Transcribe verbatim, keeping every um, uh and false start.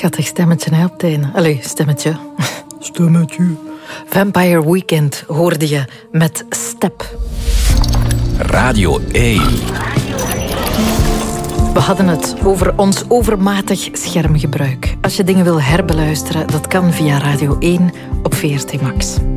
Schattig stemmetje, hè, op het einde. Allee, stemmetje. Stemmetje. Vampire Weekend hoorde je met Step. Radio één. We hadden het over ons overmatig schermgebruik. Als je dingen wil herbeluisteren, dat kan via Radio één op V R T Max.